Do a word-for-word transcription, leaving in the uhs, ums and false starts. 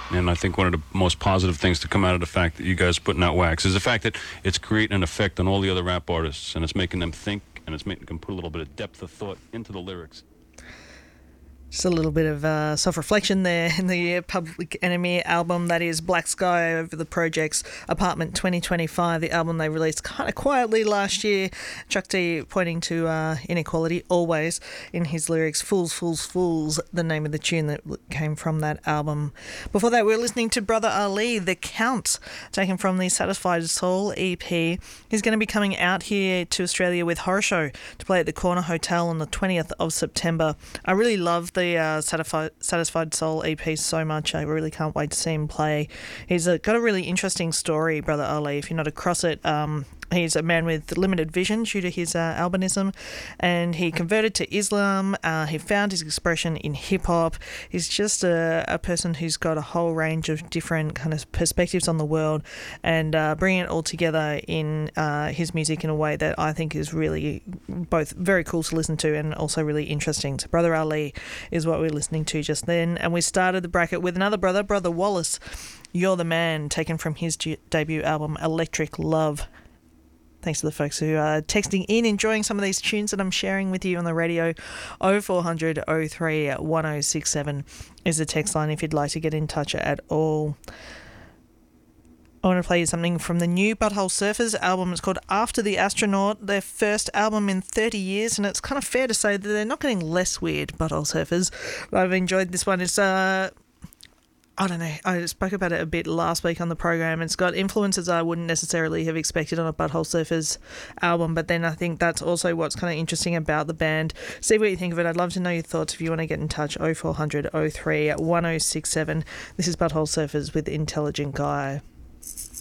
And I think one of the most positive things to come out of the fact that you guys are putting out Wax is the fact that it's creating an effect on all the other rap artists, and it's making them think, and it's making them put a little bit of depth of thought into the lyrics. Just a little bit of uh, self-reflection there in the Public Enemy album, that is Black Sky, over the project's Apartment twenty twenty-five, the album they released kind of quietly last year. Chuck D pointing to uh, inequality always in his lyrics. Fools, Fools, Fools, the name of the tune that came from that album. Before that, we were listening to Brother Ali, The Count, taken from the Satisfied Soul E P. He's going to be coming out here to Australia with Horror Show to play at the Corner Hotel on the twentieth of September. I really love the uh, Satisfied, Satisfied Soul E P so much. I really can't wait to see him play. He's uh, got a really interesting story, Brother Ali. If you're not across it, um, he's a man with limited vision due to his uh, albinism, and he converted to Islam. Uh, he found his expression in hip-hop. He's just a, a person who's got a whole range of different kind of perspectives on the world, and uh, bringing it all together in uh, his music in a way that I think is really both very cool to listen to and also really interesting. So Brother Ali is what we're listening to just then, and we started the bracket with another brother, Brother Wallace, You're the Man, taken from his de- debut album Electric Love. Thanks to the folks who are texting in, enjoying some of these tunes that I'm sharing with you on the radio. oh four hundred oh three one oh six seven is the text line if you'd like to get in touch at all. I want to play you something from the new Butthole Surfers album. It's called After the Astronaut, their first album in thirty years, and it's kind of fair to say that they're not getting less weird, Butthole Surfers. But I've enjoyed this one. It's, uh, I don't know, I spoke about it a bit last week on the program. It's got influences I wouldn't necessarily have expected on a Butthole Surfers album, but then I think that's also what's kind of interesting about the band. See what you think of it. I'd love to know your thoughts if you want to get in touch. oh four hundred oh three one oh six seven. This is Butthole Surfers with Intelligent Guy.